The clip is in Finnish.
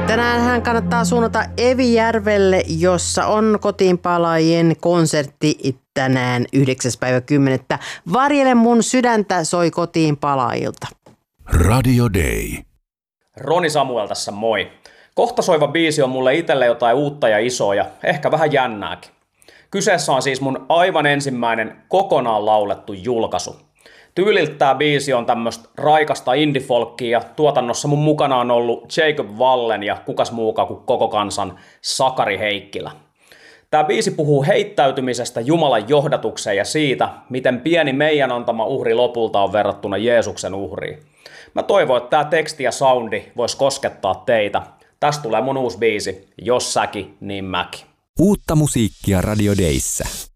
Tänäänhän kannattaa suunnata Evijärvelle, jossa on Kotiinpalaajien konsertti tänään 9.10. Varjele mun sydäntä soi Kotiinpalaajilta. Radio Day. Roni Samuel tässä moi. Kohta soiva biisi on mulle itselle jotain uutta ja isoa ja ehkä vähän jännääkin. Kyseessä on siis mun aivan ensimmäinen kokonaan laulettu julkaisu. Tyyliltä tää biisi on tämmöstä raikasta indie-folkkia ja tuotannossa mun mukana on ollut Jacob Wallen ja kukas muukaan kuin koko kansan Sakari Heikkilä. Tää biisi puhuu heittäytymisestä Jumalan johdatukseen ja siitä, miten pieni meidän antama uhri lopulta on verrattuna Jeesuksen uhriin. Mä toivon, että tää teksti ja soundi vois koskettaa teitä. Tästä tulee mun uusi biisi, Jos säkin, niin mäkin. Uutta musiikkia Radio Dayssä.